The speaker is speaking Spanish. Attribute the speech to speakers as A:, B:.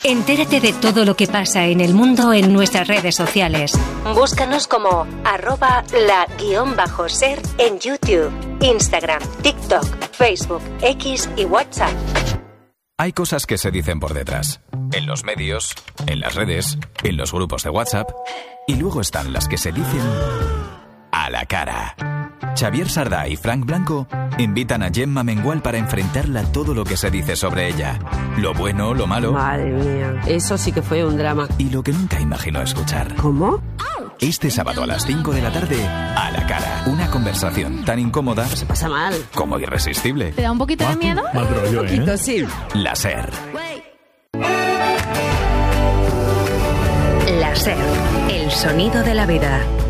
A: Entérate de todo lo que pasa en el mundo en nuestras redes sociales. Búscanos como @la_ser en YouTube, Instagram, TikTok, Facebook, X y WhatsApp.
B: Hay cosas que se dicen por detrás. En los medios, en las redes, en los grupos de WhatsApp. Y luego están las que se dicen a la cara. Xavier Sardá y Frank Blanco invitan a Gemma Mengual para enfrentarla todo lo que se dice sobre ella. Lo bueno, lo malo.
C: Madre mía, eso sí que fue un drama.
B: Y lo que nunca imaginó escuchar.
C: ¿Cómo?
B: Este sábado a las 5 de la tarde, a la cara. Una conversación tan incómoda
C: Se pasa mal.
B: como irresistible.
D: ¿Te da un poquito de miedo?
E: Mal rollo,
C: Un poquito, sí.
B: La SER.
A: La SER, el sonido de la vida.